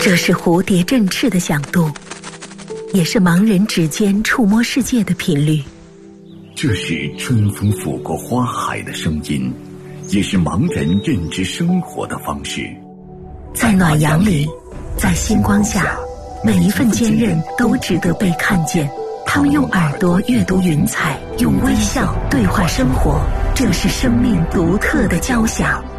这是蝴蝶振翅的响度，也是盲人指尖触摸世界的频率。 这是春风拂过花海的声音，也是盲人认知生活的方式。 在暖阳里，在星光下，每一份坚韧都值得被看见。他们用耳朵阅读云彩，用微笑对话生活，这是生命独特的交响。